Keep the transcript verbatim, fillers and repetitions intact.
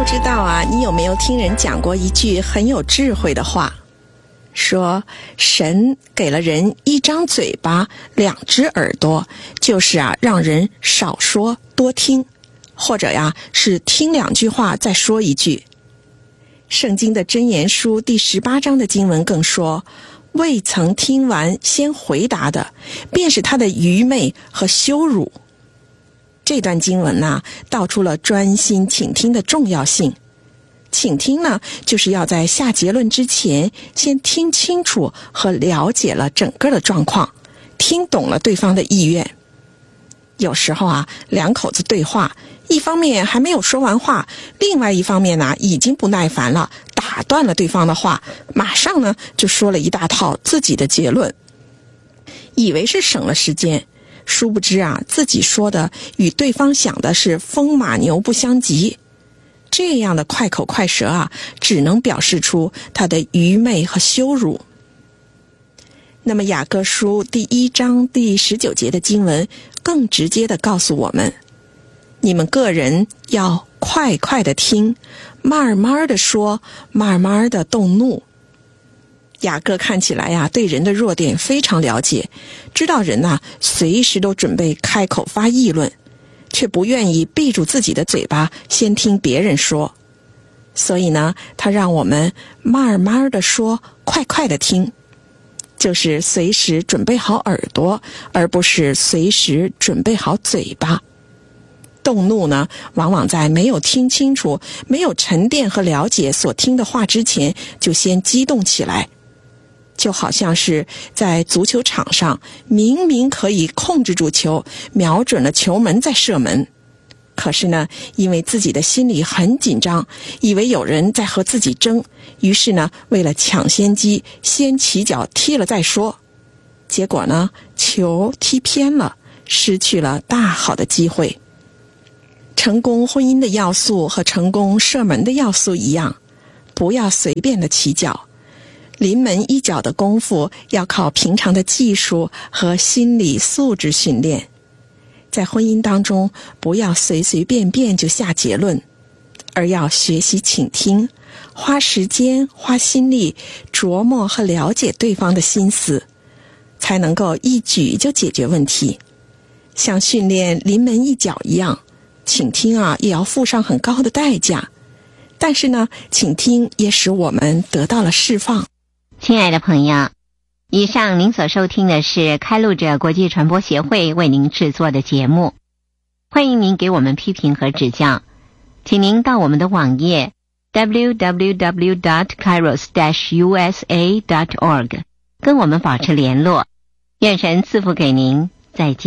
知道啊，你有没有听人讲过一句很有智慧的话，说神给了人一张嘴巴两只耳朵，就是啊让人少说多听，或者呀是听两句话再说一句。圣经的箴言书第十八章的经文更说，未曾听完先回答的，便是他的愚昧和羞辱。这段经文呢，道出了专心倾听的重要性。倾听呢，就是要在下结论之前，先听清楚和了解了整个的状况，听懂了对方的意愿。有时候啊，两口子对话，一方面还没有说完话，另外一方面呢，已经不耐烦了，打断了对方的话，马上呢就说了一大套自己的结论，以为是省了时间，殊不知啊，自己说的与对方想的是风马牛不相及。这样的快口快舌啊，只能表示出他的愚昧和羞辱。那么雅各书第一章第十九节的经文更直接地告诉我们，你们个人要快快地听，慢慢地说，慢慢地动怒。雅各看起来呀，对人的弱点非常了解，知道人呐，随时都准备开口发议论，却不愿意闭住自己的嘴巴，先听别人说。所以呢，他让我们慢慢地说，快快地听，就是随时准备好耳朵，而不是随时准备好嘴巴。动怒呢，往往在没有听清楚、没有沉淀和了解所听的话之前，就先激动起来。就好像是在足球场上，明明可以控制住球，瞄准了球门再射门，可是呢，因为自己的心里很紧张，以为有人在和自己争，于是呢，为了抢先机，先起脚踢了再说，结果呢，球踢偏了，失去了大好的机会。成功婚姻的要素和成功射门的要素一样，不要随便的起脚。临门一脚的功夫要靠平常的技术和心理素质训练。在婚姻当中，不要随随便便就下结论，而要学习倾听，花时间花心力琢磨和了解对方的心思，才能够一举就解决问题。像训练临门一脚一样，倾听啊也要付上很高的代价，但是呢，倾听也使我们得到了释放。 亲爱的朋友，以上您所收听的是开路者国际传播协会为您制作的节目，欢迎您给我们批评和指教，请您到我们的网页 double-u double-u double-u dot kairos dash u s a dot org 跟我们保持联络。愿神赐福给您，再见。